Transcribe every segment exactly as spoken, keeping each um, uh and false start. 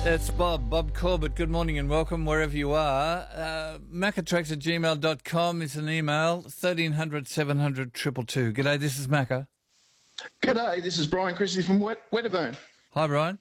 It's Bob, Bob Corbett. Good morning and welcome wherever you are. Uh, macatrax at gmail dot com is an email, thirteen hundred seven hundred two two two. G'day, this is Macca. G'day, this is Brian Christie from Wet- Wedderburn. Hi, Brian.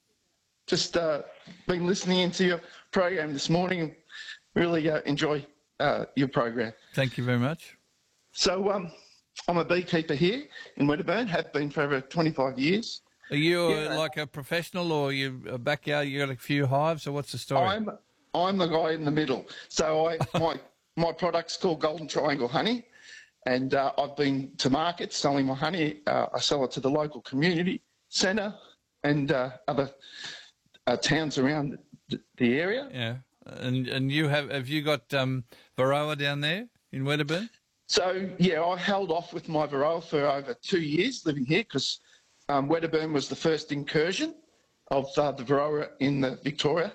Just uh, been listening into your program this morning. Really uh, enjoy uh, your program. Thank you very much. So um, I'm a beekeeper here in Wedderburn, have been for over twenty-five years. Are you Yeah. uh, like a professional, or you a backyard, you got a few hives, or what's the story? I'm I'm the guy in the middle. So I my my product's called Golden Triangle Honey, and uh, I've been to market selling my honey. Uh, I sell it to the local community centre and uh, other uh, towns around the, the area. Yeah. And and you have have you got um, Varroa down there in Wedderburn? So, yeah, I held off with my Varroa for over two years living here because um, Wedderburn was the first incursion of uh, the Varroa in the Victoria.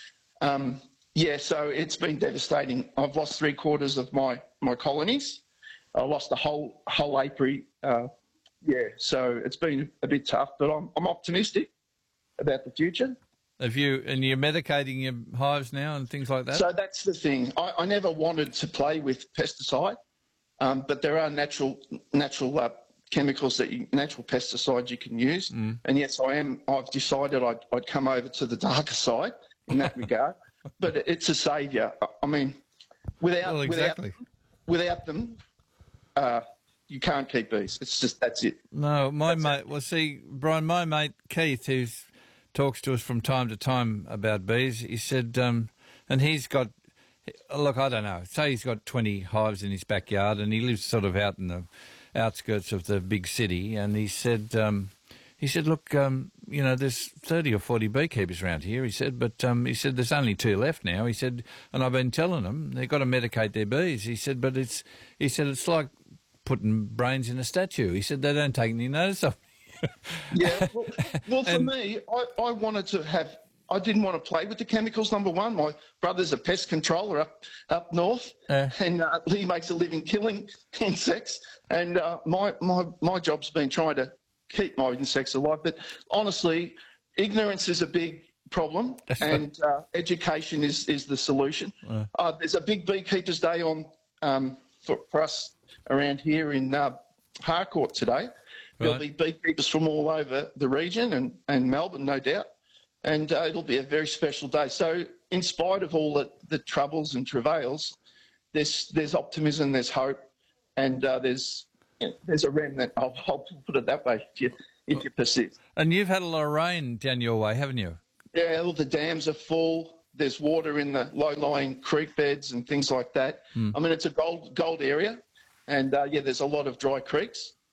Um, yeah, so it's been devastating. I've lost three quarters of my, my colonies. I lost the whole whole apiary. Uh, yeah, so it's been a bit tough, but I'm, I'm optimistic about the future. Have you and you're medicating your hives now and things like that? So that's the thing. I, I never wanted to play with pesticide. Um, but there are natural natural uh, chemicals that you, natural pesticides you can use, Mm. and yes, I am. I've decided I'd, I'd come over to the darker side in that regard. But it's a saviour. I- I mean, without Well, exactly. without without them, uh, you can't keep bees. It's just that's it. No, my That's mate. Well, see, Brian, my mate Keith, who talks to us from time to time about bees, he said, um, and he's got. Look, I don't know. Say he's got twenty hives in his backyard, and he lives sort of out in the outskirts of the big city. And he said, um, he said, look, um, you know, there's thirty or forty beekeepers around here. He said, but um, he said there's only two left now. He said, and I've been telling them they've got to medicate their bees. He said, but it's, he said it's like putting brains in a statue. He said they don't take any notice of me. Yeah. Well, well for And- me, I, I wanted to have. I didn't want to play with the chemicals. Number one, my brother's a pest controller up up north, Uh. and uh, he makes a living killing insects. And uh, my my my job's been trying to keep my insects alive. But honestly, ignorance is a big problem, and uh, education is is the solution. Uh. Uh, there's a big beekeepers' day on um, for, for us around here in uh, Harcourt today. There'll be Right. beekeepers from all over the region and, and Melbourne, no doubt. And uh, it'll be a very special day. So in spite of all the, the troubles and travails, there's there's optimism, there's hope, and uh, there's you know, there's a remnant. I'll, I'll put it that way if you, if you persist. And you've had a lot of rain down your way, haven't you? Yeah, all the dams are full. There's water in the low-lying creek beds and things like that. I mean, it's a gold gold area. And, uh, yeah, there's a lot of dry creeks.